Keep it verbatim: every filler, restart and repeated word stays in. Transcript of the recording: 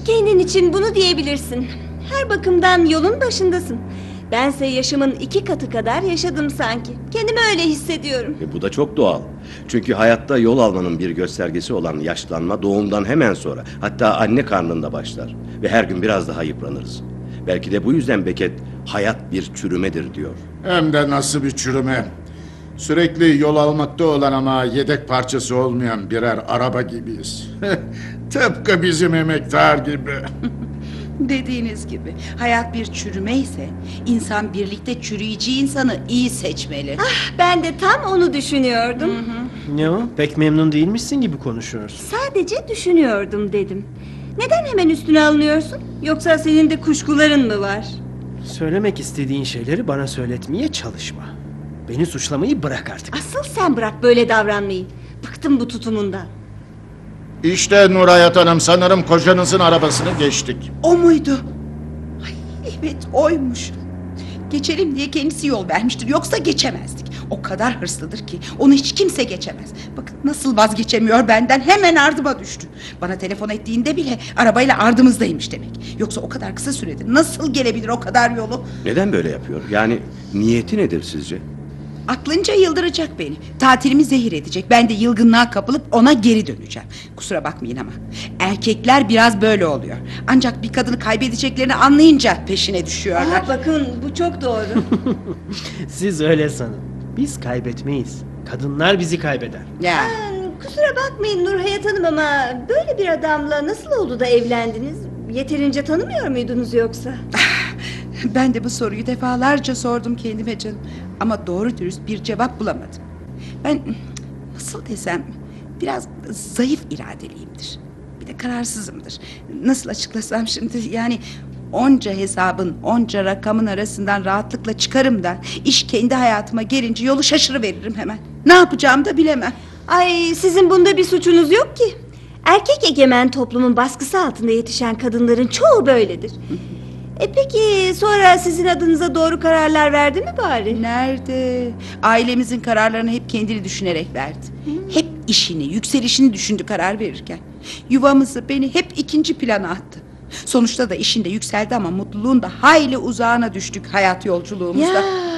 Kendin için bunu diyebilirsin. Her bakımdan yolun başındasın. Bense yaşımın iki katı kadar yaşadım sanki. Kendimi öyle hissediyorum. E bu da çok doğal. Çünkü hayatta yol almanın bir göstergesi olan yaşlanma doğumdan hemen sonra, hatta anne karnında başlar. Ve her gün biraz daha yıpranırız. Belki de bu yüzden Beckett hayat bir çürümedir diyor. Hem de nasıl bir çürüme. Sürekli yol almakta olan ama yedek parçası olmayan birer araba gibiyiz. Tıpkı bizim emektar gibi. Dediğiniz gibi hayat bir çürüme ise insan birlikte çürüyeceği insanı iyi seçmeli. Ah, ben de tam onu düşünüyordum. Hı hı. Ne o? Pek memnun değilmişsin gibi konuşuyorsun. Sadece düşünüyordum dedim. Neden hemen üstüne alınıyorsun? Yoksa senin de kuşkuların mı var? Söylemek istediğin şeyleri bana söyletmeye çalışma. Beni suçlamayı bırak artık. Asıl sen bırak böyle davranmayı. Bıktım bu tutumundan. İşte Nurhayat Hanım, sanırım kocanızın arabasını geçtik. O muydu? Ay, evet oymuş. Geçelim diye kendisi yol vermiştir, yoksa geçemezdik. O kadar hırslıdır ki onu hiç kimse geçemez. Bakın nasıl vazgeçemiyor benden, hemen ardıma düştü. Bana telefon ettiğinde bile arabayla ardımızdaymış demek. Yoksa o kadar kısa sürede nasıl gelebilir o kadar yolu? Neden böyle yapıyor? Yani niyeti nedir sizce? Aklınca yıldıracak beni. Tatilimi zehir edecek. Ben de yılgınlığa kapılıp ona geri döneceğim. Kusura bakmayın ama erkekler biraz böyle oluyor. Ancak bir kadını kaybedeceklerini anlayınca peşine düşüyorlar. Aa, bakın bu çok doğru. Siz öyle sanın. Biz kaybetmeyiz. Kadınlar bizi kaybeder. Ya. Aa, kusura bakmayın Nurhayat Hanım ama böyle bir adamla nasıl oldu da evlendiniz? Yeterince tanımıyor muydunuz yoksa? Ben de bu soruyu defalarca sordum kendime canım. Ama doğru dürüst bir cevap bulamadım. Ben nasıl desem biraz zayıf iradeliyimdir. Bir de kararsızımdır. Nasıl açıklasam şimdi, yani onca hesabın, onca rakamın arasından rahatlıkla çıkarım da iş kendi hayatıma gelince yolu şaşırıveririm hemen. Ne yapacağımı da bilemem. Ay, sizin bunda bir suçunuz yok ki. Erkek egemen toplumun baskısı altında yetişen kadınların çoğu böyledir. E peki sonra sizin adınıza doğru kararlar verdi mi bari? Nerede? Ailemizin kararlarını hep kendini düşünerek verdi. Hep işini, yükselişini düşündü karar verirken. Yuvamızı, beni hep ikinci plana attı. Sonuçta da işinde yükseldi ama mutluluğun da hayli uzağına düştük hayat yolculuğumuzda. Ya